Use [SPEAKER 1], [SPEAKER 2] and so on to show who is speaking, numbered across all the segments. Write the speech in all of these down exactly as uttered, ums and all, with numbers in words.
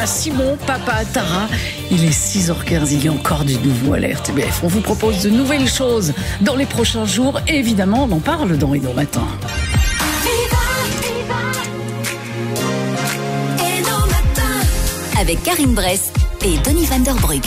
[SPEAKER 1] Mama, Simon, Papa, Tara. Il est six heures quinze, il y a encore du nouveau à la R T B F. On vous propose de nouvelles choses dans les prochains jours. Et évidemment, on en parle dans Edo Matin.
[SPEAKER 2] Avec Karine Bress et Denis Van der Brugge.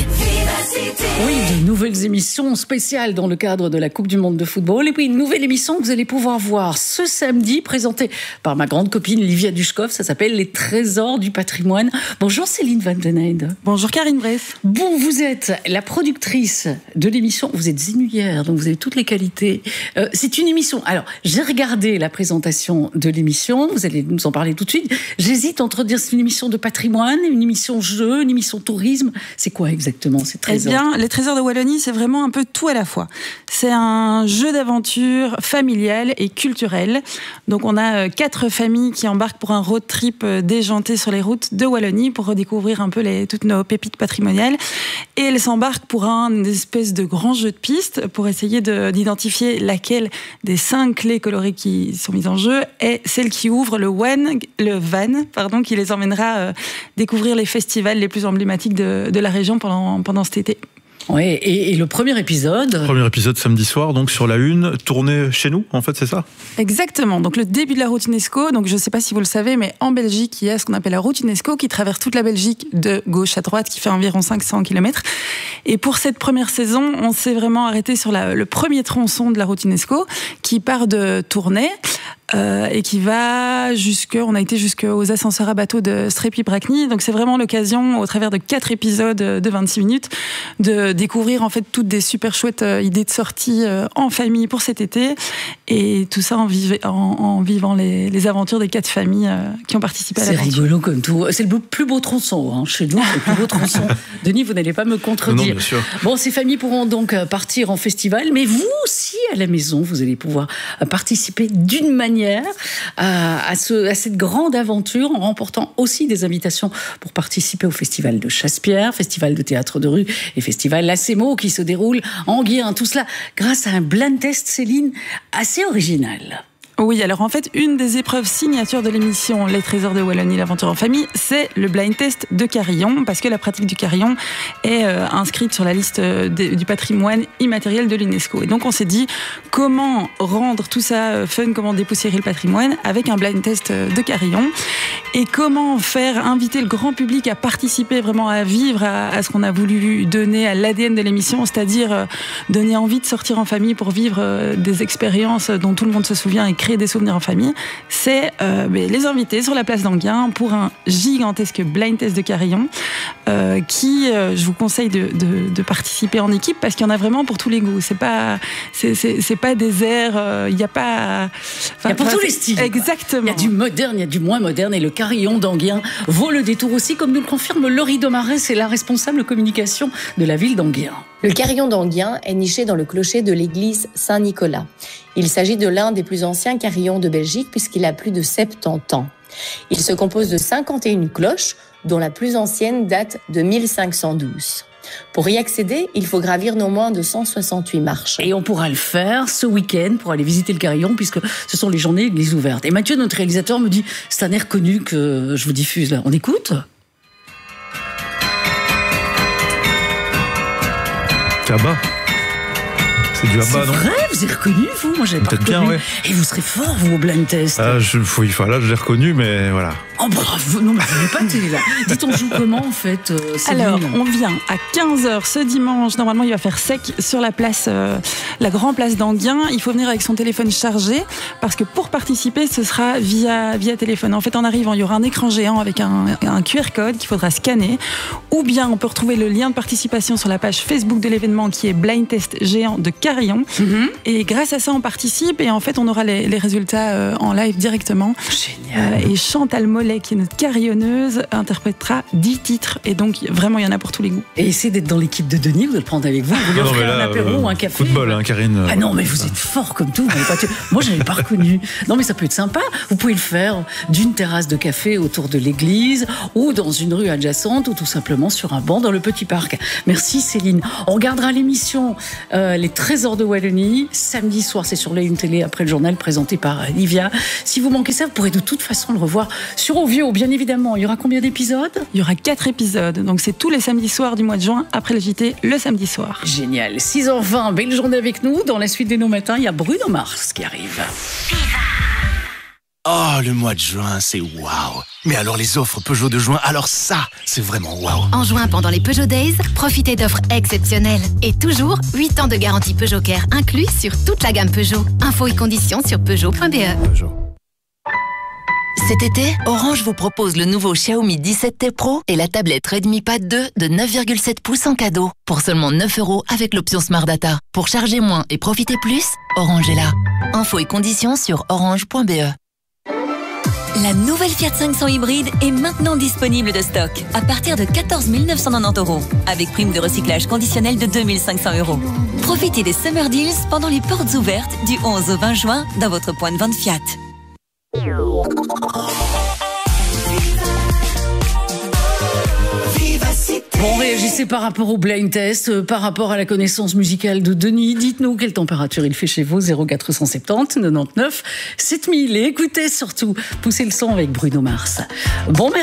[SPEAKER 1] Oui, de nouvelles émissions spéciales dans le cadre de la Coupe du Monde de football. Et puis une nouvelle émission que vous allez pouvoir voir ce samedi, présentée par ma grande copine Livia Dushkov. Ça s'appelle Les Trésors du patrimoine. Bonjour Céline Van den Eynde.
[SPEAKER 3] Bonjour Karine Bress.
[SPEAKER 1] Bon, vous êtes la productrice de l'émission. Vous êtes zénuyère, donc vous avez toutes les qualités. Euh, c'est une émission. Alors, j'ai regardé la présentation de l'émission. Vous allez nous en parler tout de suite. J'hésite entre dire c'est une émission de patrimoine, une émission jeu, une émission tourisme. C'est quoi exactement ces trésors ?
[SPEAKER 3] Eh bien, les Trésors de Wallonie, c'est vraiment un peu tout à la fois. C'est un jeu d'aventure familial et culturel. Donc, on a quatre familles qui embarquent pour un road trip déjanté sur les routes de Wallonie pour redécouvrir un peu les, toutes nos pépites patrimoniales. Et elles s'embarquent pour un espèce de grand jeu de piste pour essayer de, d'identifier laquelle des cinq clés colorées qui sont mises en jeu est celle qui ouvre le, one, le van pardon, qui les emmènera euh, découvrir les festivals les plus emblématiques de, de la région pendant, pendant cet été.
[SPEAKER 1] Oui, et, et le premier épisode
[SPEAKER 4] Premier épisode samedi soir, donc sur la une, tourné chez nous, en fait, c'est ça ?
[SPEAKER 3] Exactement, donc le début de la route UNESCO, donc je ne sais pas si vous le savez, mais en Belgique, il y a ce qu'on appelle la route UNESCO qui traverse toute la Belgique de gauche à droite, qui fait environ cinq cents kilomètres. Et pour cette première saison, on s'est vraiment arrêté sur la, le premier tronçon de la route UNESCO, qui part de Tournai, Euh, et qui va jusque, on a été jusqu'aux ascenseurs à bateau de Strépy-Bracny. Donc c'est vraiment l'occasion, au travers de quatre épisodes de vingt-six minutes, de découvrir en fait toutes des super chouettes idées de sortie en famille pour cet été. Et tout ça en, vive, en, en vivant les, les aventures des quatre familles qui ont participé à l'aventure.
[SPEAKER 1] C'est rigolo comme tout. C'est le plus beau tronçon, hein. Chez nous, c'est le plus beau tronçon. Denis, vous n'allez pas me contredire.
[SPEAKER 4] Non, bien sûr.
[SPEAKER 1] Bon, ces familles pourront donc partir en festival, mais vous aussi, à la maison, vous allez pouvoir participer d'une manière à, à, ce, à cette grande aventure en remportant aussi des invitations pour participer au festival de Chasse-Pierre, festival de théâtre de rue et festival Lacémo qui se déroule en Guirin. Tout cela grâce à un blind test, Céline, assez original.
[SPEAKER 3] Oui, alors en fait, une des épreuves signatures de l'émission Les Trésors de Wallonie, l'aventure en famille, c'est le blind test de carillon, parce que la pratique du carillon est euh, inscrite sur la liste euh, de, du patrimoine immatériel de l'UNESCO. Et donc on s'est dit, comment rendre tout ça fun, comment dépoussiérer le patrimoine avec un blind test de carillon, et comment faire inviter le grand public à participer, vraiment à vivre à, à ce qu'on a voulu donner à l'A D N de l'émission, c'est-à-dire euh, donner envie de sortir en famille pour vivre euh, des expériences dont tout le monde se souvient et créer des souvenirs en famille, c'est euh, les inviter sur la place d'Enghien pour un gigantesque blind test de carillon euh, qui, euh, je vous conseille de, de, de participer en équipe parce qu'il y en a vraiment pour tous les goûts. C'est pas, c'est, c'est, c'est pas des airs, il euh, n'y a pas...
[SPEAKER 1] Il y a pour tous les styles.
[SPEAKER 3] Exactement.
[SPEAKER 1] Il y a du moderne, il y a du moins moderne et le carillon d'Enghien vaut le détour aussi, comme nous le confirme Laurie Domaret, c'est la responsable communication de la ville d'Enghien.
[SPEAKER 5] Le carillon d'Enghien est niché dans le clocher de l'église Saint-Nicolas. Il s'agit de l'un des plus anciens carillons de Belgique puisqu'il a plus de soixante-dix ans. Il se compose de cinquante et une cloches, dont la plus ancienne date de mille cinq cent douze. Pour y accéder, il faut gravir non moins de cent soixante-huit marches.
[SPEAKER 1] Et on pourra le faire ce week-end pour aller visiter le carillon puisque ce sont les journées églises ouvertes. Et Mathieu, notre réalisateur, me dit, c'est un air connu que je vous diffuse là. On écoute ?
[SPEAKER 4] C'est Abba. C'est du Abba,
[SPEAKER 1] c'est
[SPEAKER 4] non ?
[SPEAKER 1] C'est vrai, vous avez reconnu, vous ? Moi, j'avais pas reconnu. Bien, ouais. Et vous serez fort, vous, au blind test.
[SPEAKER 4] Ah, je, oui, là, je l'ai reconnu, mais voilà.
[SPEAKER 1] Oh, bravo. Non, mais vous n'avez pas été là. Dites, on joue comment, en fait, euh,
[SPEAKER 3] Alors, on vient à quinze heures ce dimanche. Normalement, il va faire sec sur la place, euh, la grande place d'Enghien. Il faut venir avec son téléphone chargé parce que pour participer, ce sera via, via téléphone. En fait, en arrivant, il y aura un écran géant avec un, un Q R code qu'il faudra scanner. Ou bien, on peut retrouver le lien de participation sur la page Facebook de l'événement qui est Blind Test géant de carillon. Mm-hmm. Et grâce à ça, on participe et en fait, on aura les, les résultats euh, en live directement.
[SPEAKER 1] Génial.
[SPEAKER 3] Euh, et Chantal Mollet, qui est notre carillonneuse, interprétera dix titres. Et donc, vraiment, il y en a pour tous les goûts.
[SPEAKER 1] Et essayez d'être dans l'équipe de Denis, vous allez le prendre avec vous. Vous lui offrez un apéro
[SPEAKER 4] euh,
[SPEAKER 1] ou un café.
[SPEAKER 4] Football, hein, Karine.
[SPEAKER 1] Ah non, mais vous êtes fort comme tout. Pas t- Moi, je n'avais pas reconnu. Non, mais ça peut être sympa. Vous pouvez le faire d'une terrasse de café autour de l'église ou dans une rue adjacente ou tout simplement sur un banc dans le petit parc. Merci Céline. On regardera l'émission euh, Les Trésors Trésors de Wallonie. Samedi soir, c'est sur la Une Télé après le journal présenté par Livia. Si vous manquez ça, vous pourrez de toute façon le revoir sur Ovio, bien évidemment. Il y aura combien d'épisodes ?
[SPEAKER 3] Il y aura quatre épisodes, donc c'est tous les samedis soirs du mois de juin, après le J T, le samedi soir.
[SPEAKER 1] Génial. six heures vingt, belle journée avec nous. Dans la suite des Nos Matins, il y a Bruno Mars qui arrive.
[SPEAKER 6] Oh, le mois de juin, c'est waouh. Mais alors les offres Peugeot de juin, alors ça, c'est vraiment waouh.
[SPEAKER 2] En juin, pendant les Peugeot Days, profitez d'offres exceptionnelles. Et toujours, huit ans de garantie Peugeot Care inclus sur toute la gamme Peugeot. Infos et conditions sur peugeot point b e.
[SPEAKER 6] Peugeot.
[SPEAKER 7] Cet été, Orange vous propose le nouveau Xiaomi dix-sept T Pro et la tablette Redmi Pad deux de neuf virgule sept pouces en cadeau. Pour seulement neuf euros avec l'option Smart Data. Pour charger moins et profiter plus, Orange est là. Infos et conditions sur orange point b e.
[SPEAKER 8] La nouvelle Fiat cinq cents hybride est maintenant disponible de stock à partir de quatorze mille neuf cent quatre-vingt-dix euros avec prime de recyclage conditionnelle de deux mille cinq cents euros. Profitez des Summer Deals pendant les portes ouvertes du onze au vingt juin dans votre point de vente Fiat.
[SPEAKER 1] Bon, réagissez par rapport au blind test, euh, par rapport à la connaissance musicale de Denis. Dites-nous quelle température il fait chez vous, zéro quatre cent soixante-dix, quatre-vingt-dix-neuf, sept mille. Et écoutez surtout, poussez le son avec Bruno Mars. Bon, merci.